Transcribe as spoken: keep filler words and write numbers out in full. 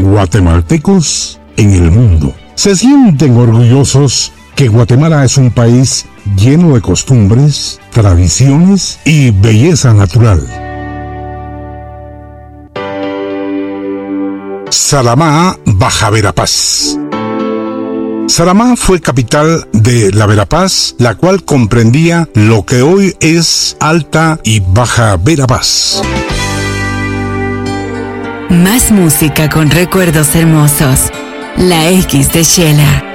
guatemaltecos en el mundo. Se sienten orgullosos que Guatemala es un país lleno de costumbres, tradiciones y belleza natural. Saramá, Baja Verapaz. Saramá fue capital de la Verapaz, la cual comprendía lo que hoy es Alta y Baja Verapaz. Más música con recuerdos hermosos. La X de Xela.